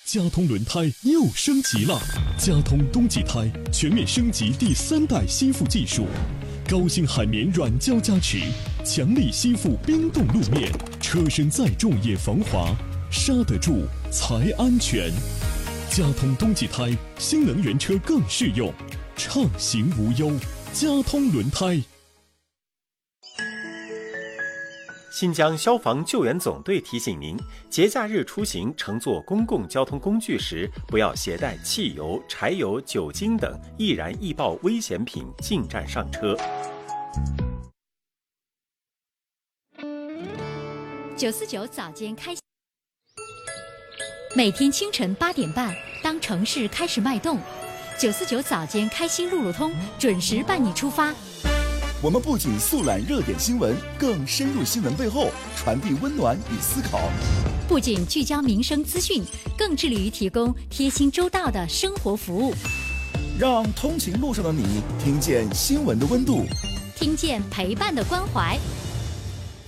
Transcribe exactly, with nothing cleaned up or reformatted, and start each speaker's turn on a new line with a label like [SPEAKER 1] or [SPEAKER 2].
[SPEAKER 1] 佳通轮胎又升级了，佳通冬季胎全面升级第三代吸附技术，高性海绵软胶加持，强力吸附冰冻路面，车身再重也防滑，刹得住才安全。佳通冬季胎，新能源车更适用，畅行无忧。佳通轮胎。
[SPEAKER 2] 新疆消防救援总队提醒您，节假日出行乘坐公共交通工具时，不要携带汽油、柴油、酒精等易燃易爆危险品进站上车。
[SPEAKER 3] 九四九早间开，每天清晨八点半，当城市开始脉动，九四九早间开心路路通准时伴你出发。
[SPEAKER 4] 我们不仅速览热点新闻，更深入新闻背后，传递温暖与思考。
[SPEAKER 3] 不仅聚焦民生资讯，更致力于提供贴心周到的生活服务。
[SPEAKER 4] 让通勤路上的你听见新闻的温度，
[SPEAKER 3] 听见陪伴的关怀。